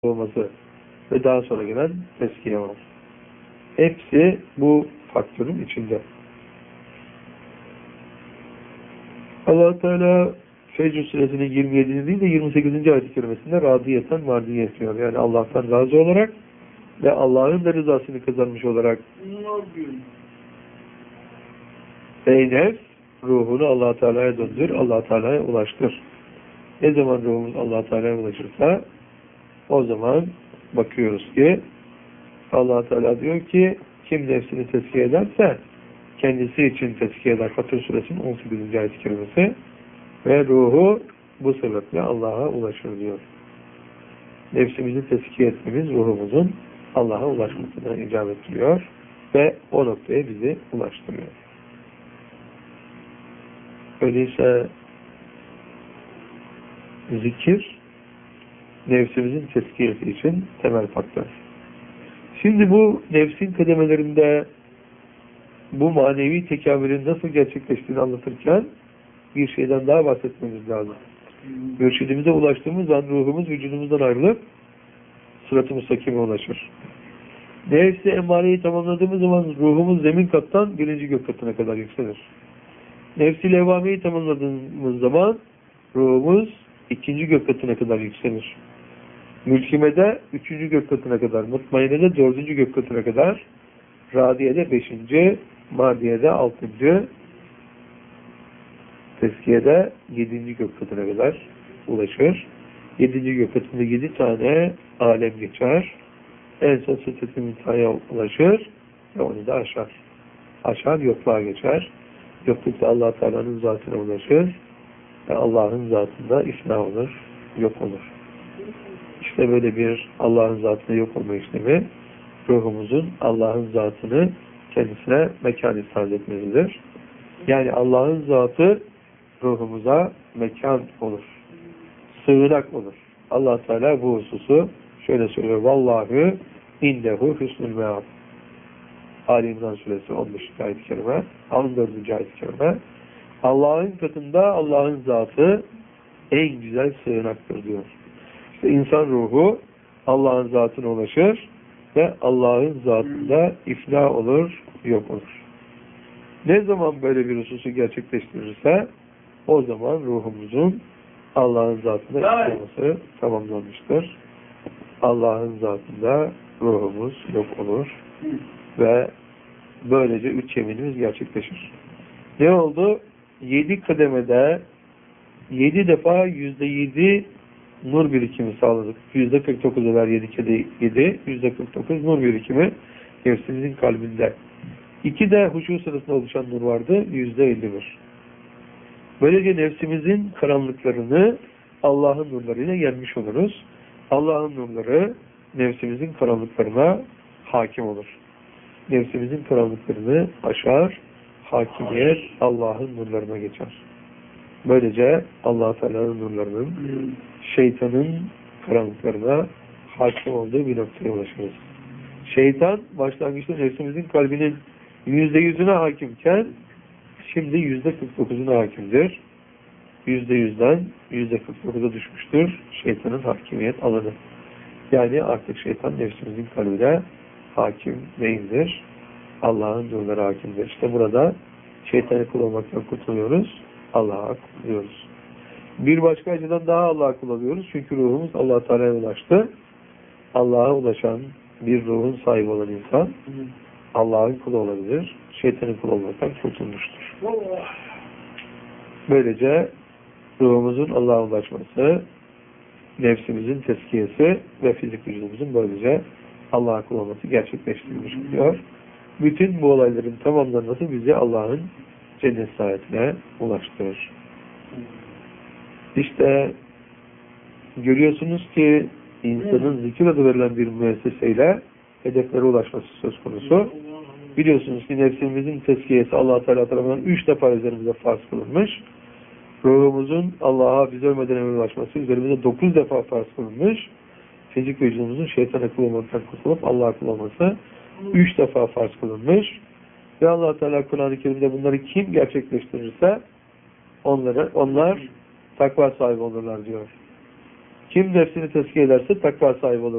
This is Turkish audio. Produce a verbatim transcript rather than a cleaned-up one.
olması ve daha sonra gelen teskiye var. Hepsi bu faktörün içinde. Allah Teala Fecr suresinin yirmi yedinci değil de yirmi sekizinci ayet-i kerimesinde radiyeten mardiyet diyor. Yani Allah'tan razı olarak ve Allah'ın da rızasını kazanmış olarak ey nefs, ruhunu Allah Teala'ya döndür, Allah Teala'ya ulaştır. Ne zaman ruhumuz Allah Teala'ya ulaşırsa o zaman bakıyoruz ki Allah Teala diyor ki kim nefsini tezkiye ederse kendisi için tezkiye eder. Fatır suresinin on sekizinci ayet-i kerimesi ve ruhu bu sebeple Allah'a ulaşır diyor. Nefsimizi tezkiye etmemiz ruhumuzun Allah'a ulaşmasına icap ettiriyor ve o noktaya bizi ulaştırıyor. Öyleyse zikir nefsimizin tezkiyesi için temel faktör. Şimdi bu nefsin kademelerinde bu manevi tekamülün nasıl gerçekleştiğini anlatırken bir şeyden daha bahsetmemiz lazım. Mürşidimize ulaştığımız an ruhumuz vücudumuzdan ayrılıp sırat-ı müstakime ulaşır. Nefsi emmareyi tamamladığımız zaman ruhumuz zemin kattan birinci gök katına kadar yükselir. Nefsi levvameyi tamamladığımız zaman ruhumuz ikinci gök katına kadar yükselir. Mülkimede üçüncü gök katına kadar, mutmainede dördüncü gök katına kadar, radiyede beşinci, mardiyede altıncı, tezkiyede yedinci gök katına kadar ulaşır. Yedinci gök katında yedi tane alem geçer. En son sıddet-i müntehaya ulaşır ve onu da aşar. Aşar, yokluğa geçer. Yoklukta Allah Teala'nın zatına ulaşır ve Allah'ın zatında ifna olur, yok olur. İşte böyle bir Allah'ın zatına yok olma işlemi ruhumuzun Allah'ın zatını kendisine mekan ifade etmelidir. Yani Allah'ın zatı ruhumuza mekan olur. Sığınak olur. Allah Teala bu hususu şöyle söylüyor. Vallahi indehu hüsnül meab. Ali İmran suresi on beşinci ayet-i kerime, on dördüncü ayet-i kerime. Allah'ın katında Allah'ın zatı en güzel sığınaktır diyor. İşte insan ruhu Allah'ın zatına ulaşır ve Allah'ın zatında ifna olur, yok olur. Ne zaman böyle bir hususu gerçekleştirirse o zaman ruhumuzun Allah'ın zatında ifnaması tamamlanmıştır. Allah'ın zatında ruhumuz yok olur ve böylece üç yeminimiz gerçekleşir. Ne oldu? Yedi kademede yedi defa yüzde yedi nur birikimi sağladık. Yüzde kırk dokuz eder yedi kedi yedi, yüzde kırk dokuz nur birikimi nefsimizin kalbinde. İki de huşu sırasında oluşan nur vardı, yüzde elli bir. Böylece nefsimizin karanlıklarını Allah'ın nurlarıyla yenmiş oluruz. Allah'ın nurları nefsimizin karanlıklarına hakim olur. Nefsimizin karanlıklarını aşar, hakimiyet Allah'ın nurlarına geçer. Böylece Allah Teala'nın nurlarının şeytanın karanlıklarına hakim olduğu bir noktaya ulaşırız. Şeytan başlangıçta nefsimizin kalbinin yüzde yüzüne hakimken şimdi yüzde kırk dokuzuna hakimdir. Yüzde yüzden yüzde kırk dokuza düşmüştür şeytanın hakimiyet alanı. Yani artık şeytan nefsimizin kalbine hakim değildir. Allah'ın nurları hakimdir. İşte burada şeytanı kul olmaktan kurtuluyoruz. Allah'a kulluyoruz. Bir başka açıdan daha Allah'a kullanıyoruz. Çünkü ruhumuz Allah Teala'ya ulaştı. Allah'a ulaşan bir ruhun sahibi olan insan Allah'ın kulu olabilir. Şeytanın kulu olmaktan kurtulmuştur. Böylece ruhumuzun Allah'a ulaşması, nefsimizin tezkiyesi ve fizik vücudumuzun böylece Allah'a kul olması gerçekleştirilmiş oluyor. Bütün bu olayların tamamlanması bizi Allah'ın cennet saadetine ulaştırır. İşte görüyorsunuz ki insanın zikir adı verilen bir müesseseyle hedeflere ulaşması söz konusu. Biliyorsunuz ki nefsimizin tezkiyesi Allah Teala tarafından üç defa üzerimize farz kılınmış. Ruhumuzun Allah'a biz ölmeden evvel ulaşması üzerimize dokuz defa farz kılınmış. Fizik vücudumuzun şeytana kul olmaktan kurtulup Allah'a kul olması üç defa farz kılınmış. Ve Allah Teala Kur'an-ı Kerim'de bunları kim gerçekleştirirse onları, onlar takva sahibi olurlar diyor. Kim nefsini tezkiye ederse takva sahibi olur.